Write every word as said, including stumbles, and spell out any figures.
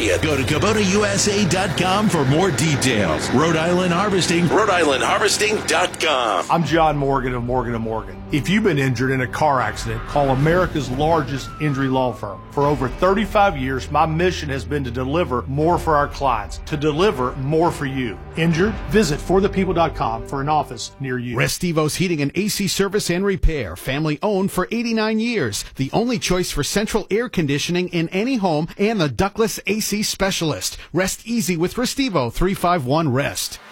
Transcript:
thirtieth. Go to Kubota U S A dot com for more details. Rhode Island Harvesting, Rhode Island Harvesting dot com. I'm John Morgan of Morgan and Morgan. If you've been injured in a car accident, call America's largest injury law firm. For over thirty-five years, my mission has been to deliver more for our clients, to deliver more for you. Injured? Visit for the people dot com for an office near you. Restivo's Heating and A C Service and Repair, family owned for eighty-nine years. The only choice for central air conditioning in any home and the ductless A C specialist. Rest easy with Restivo three five one REST.